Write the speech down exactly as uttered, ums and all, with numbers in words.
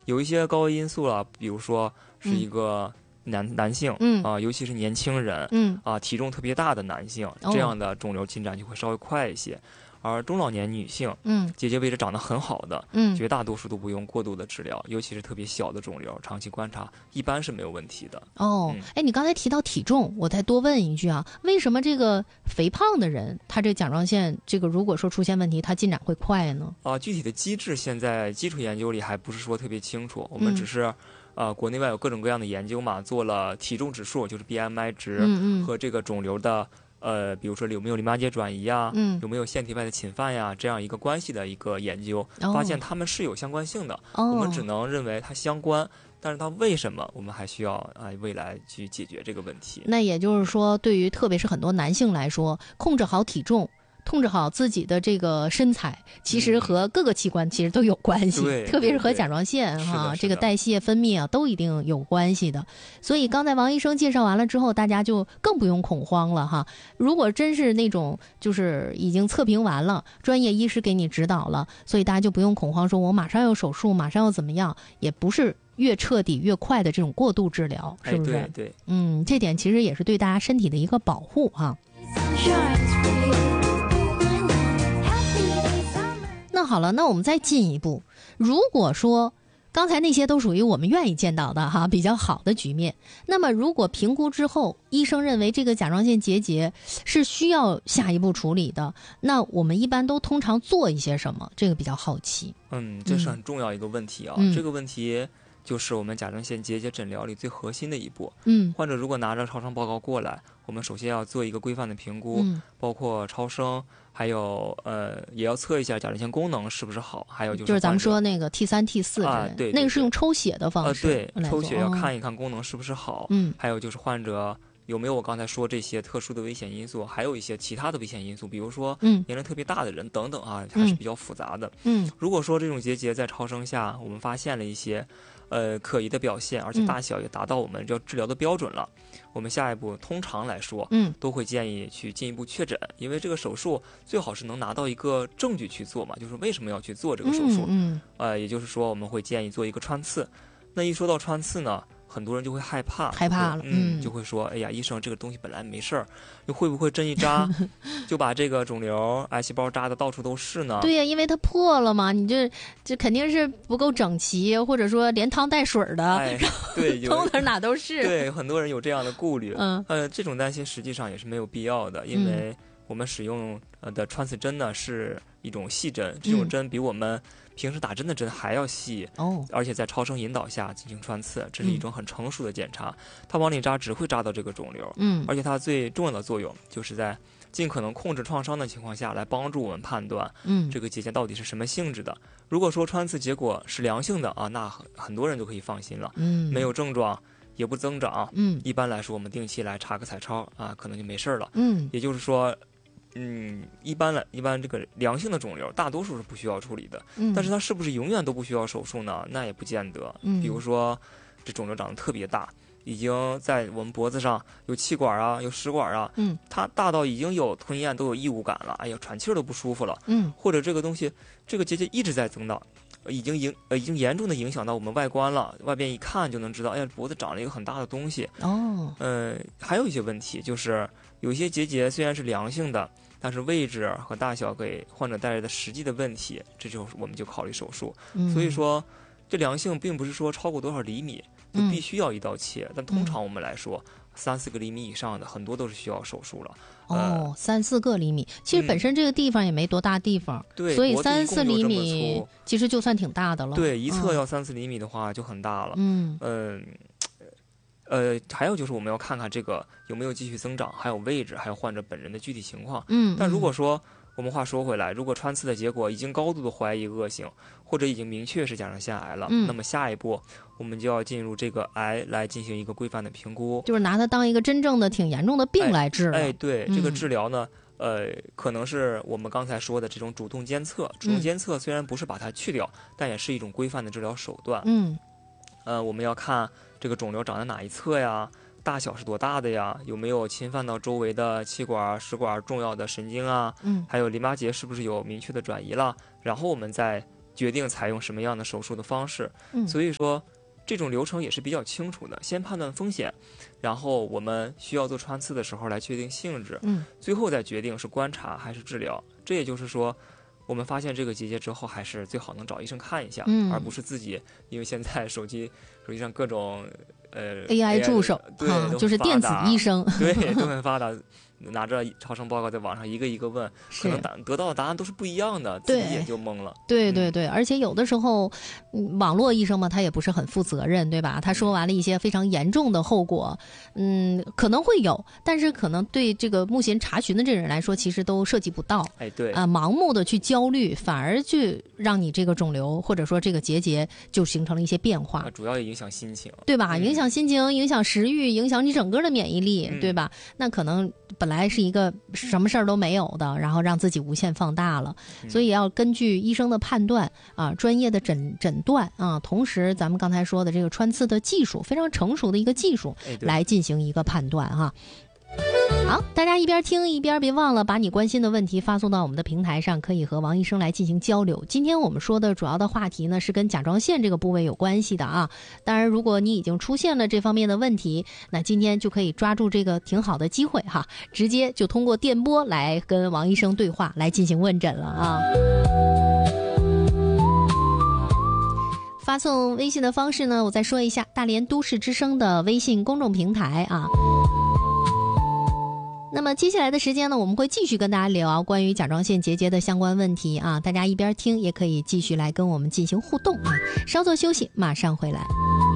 有一些高危因素了，比如说是一个男、嗯、男性， 嗯啊、呃，尤其是年轻人， 嗯啊、呃，体重特别大的男性， 哦、 这样的肿瘤进展就会稍微快一些。而中老年女性， 嗯， 结节位置长得很好的， 嗯， 绝大多数都不用过度的治疗，尤其是特别小的肿瘤，长期观察一般是没有问题的。 哦，哎、嗯，你刚才提到体重，我再多问一句啊，为什么这个肥胖的人，他这甲状腺这个如果说出现问题，他进展会快呢？ 啊、呃，具体的机制现在基础研究里还不是说特别清楚，我们只是。嗯呃，国内外有各种各样的研究嘛，做了体重指数，就是 B M I 值， 嗯嗯和这个肿瘤的呃，比如说有没有淋巴结转移啊， 嗯， 有没有腺体外的侵犯呀，这样一个关系的一个研究， 哦、 发现它们是有相关性的。 哦、 我们只能认为它相关，但是它为什么，我们还需要啊、呃、未来去解决这个问题。 那也就是说，对于特别是很多男性来说，控制好体重。控制好自己的这个身材，其实和各个器官其实都有关系， 嗯、 特别是和甲状腺哈、啊，这个代谢分泌啊都一定有关系的。所以刚才王医生介绍完了之后，大家就更不用恐慌了哈。如果真是那种就是已经测评完了，专业医师给你指导了，所以大家就不用恐慌，说我马上要手术，马上要怎么样，也不是越彻底越快的这种过度治疗，是不是？ 哎、对对， 嗯，这点其实也是对大家身体的一个保护哈。那好了，那我们再进一步，如果说刚才那些都属于我们愿意见到的哈比较好的局面，那么如果评估之后医生认为这个甲状腺结节是需要下一步处理的，那我们一般都通常做一些什么？这个比较好奇。 嗯，这是很重要一个问题啊、 嗯、 这个问题就是我们甲状腺结节诊疗里最核心的一步。 嗯， 患者如果拿着超声报告过来，我们首先要做一个规范的评估， 嗯、 包括超声，还有呃，也要测一下甲状腺功能是不是好，还有就是就是咱们说那个 T 三 T 四之类的、 啊、对, 对, 对， 那个是用抽血的方式、 呃、对，抽血要看一哦、 看功能是不是好。 嗯， 还有就是患者有没有我刚才说这些特殊的危险因素，还有一些其他的危险因素，比如说年龄特别大的人等等啊，还是比较复杂的。 嗯， 如果说这种结节在超声下我们发现了一些呃可疑的表现，而且大小也达到我们要治疗的标准了、嗯、我们下一步通常来说嗯都会建议去进一步确诊，因为这个手术最好是能拿到一个证据去做嘛，就是为什么要去做这个手术。 嗯, 嗯呃，也就是说我们会建议做一个穿刺。那一说到穿刺呢，很多人就会害怕， 害怕了， 嗯，就会说，哎呀，医生，这个东西本来没事儿，又会不会针一扎就把这个肿瘤癌细胞扎的到处都是呢？ 对呀、啊，因为它破了嘛，你这这肯定是不够整齐，或者说连汤带水的， 哎，对， 通哪哪都是。 对，很多人有这样的顾虑， 嗯， 呃，这种担心实际上也是没有必要的，因为我们使用呃的穿刺针呢是一种细针，这种针比我们平时打针的针还要细哦， 而且在超声引导下进行穿刺，这是一种很成熟的检查。它往里扎只会扎到这个肿瘤， 嗯， 而且它最重要的作用就是在尽可能控制创伤的情况下来帮助我们判断， 嗯， 这个结节到底是什么性质的。如果说穿刺结果是良性的啊，那很很多人就可以放心了， 嗯， 没有症状也不增长， 嗯， 一般来说我们定期来查个彩超啊，可能就没事了， 嗯， 也就是说。嗯，一般来，一般这个良性的肿瘤大多数是不需要处理的， 嗯， 但是它是不是永远都不需要手术呢？那也不见得。 嗯， 比如说，这肿瘤长得特别大，已经在我们脖子上有气管啊，有食管啊， 嗯， 它大到已经有吞咽都有异物感了，哎呀，喘气儿都不舒服了， 嗯，或者这个东西，这个结节一直在增大。已经影呃已经严重的影响到我们外观了，外边一看就能知道，哎呀，脖子长了一个很大的东西。 哦， 呃，还有一些问题，就是有些结节虽然是良性的，但是位置和大小给患者带来的实际的问题，这就是我们就考虑手术。 嗯、 所以说，这良性并不是说超过多少厘米就必须要一刀切， 嗯、 但通常我们来说，三四个厘米以上的很多都是需要手术了。 哦， 呃、 三四个厘米，其实本身这个地方也没多大地方， 嗯、对， 所以三四厘米其实就算挺大的了。 对，一侧要三四厘米的话就很大了。 嗯嗯。呃，还有就是我们要看看这个有没有继续增长，还有位置，还有患者本人的具体情况。 嗯， 但如果说我们话说回来，如果穿刺的结果已经高度的怀疑恶性，或者已经明确是甲状腺癌了， 嗯， 那么下一步我们就要进入这个癌来进行一个规范的评估， 就是拿它当一个真正的挺严重的病来治了。 哎，哎对、 嗯， 这个治疗呢，呃，可能是我们刚才说的这种主动监测。主动监测虽然不是把它去掉，嗯、但也是一种规范的治疗手段。 嗯， 呃，我们要看这个肿瘤长在哪一侧呀，大小是多大的呀，有没有侵犯到周围的气管、食管重要的神经啊， 嗯， 还有淋巴结是不是有明确的转移了，然后我们再决定采用什么样的手术的方式。 嗯， 所以说这种流程也是比较清楚的，先判断风险，然后我们需要做穿刺的时候来确定性质， 嗯，最后再决定是观察还是治疗。这也就是说，我们发现这个结节之后，还是最好能找医生看一下， 嗯， 而不是自己，因为现在手机手机上各种呃 A I 助手， 对、啊， 就是电子医生， 对，都很发达。拿着超声报告在网上一个一个问，可能答得到的答案都是不一样的，自己也就懵了。 对对对，嗯、而且有的时候、嗯，网络医生嘛，他也不是很负责任，对吧？他说完了一些非常严重的后果，嗯，可能会有，但是可能对这个目前查询的这人来说，其实都涉及不到。 哎，对啊、呃，盲目的去焦虑，反而就让你这个肿瘤或者说这个结节就形成了一些变化。 主要也影响心情， 对吧？嗯、影响心情，影响食欲，影响你整个的免疫力， 嗯、 对吧？那可能本来是一个什么事儿都没有的，然后让自己无限放大了， 嗯、 所以要根据医生的判断啊，专业的诊诊断啊，同时咱们刚才说的这个穿刺的技术非常成熟的一个技术，来进行一个判断哈。好，大家一边听一边别忘了把你关心的问题发送到我们的平台上，可以和王医生来进行交流。今天我们说的主要的话题呢是跟甲状腺这个部位有关系的啊。当然，如果你已经出现了这方面的问题，那今天就可以抓住这个挺好的机会哈，直接就通过电波来跟王医生对话，来进行问诊了啊。发送微信的方式呢，我再说一下，大连都市之声的微信公众平台啊。那么接下来的时间呢，我们会继续跟大家聊关于甲状腺结节的相关问题啊，大家一边听也可以继续来跟我们进行互动啊。稍作休息，马上回来。